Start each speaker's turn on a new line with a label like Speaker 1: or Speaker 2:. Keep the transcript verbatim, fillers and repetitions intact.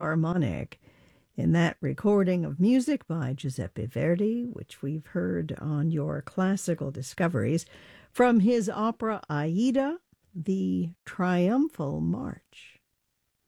Speaker 1: harmonic in that recording of music by Giuseppe Verdi, which we've heard on your classical discoveries, from his opera Aida, the Triumphal March.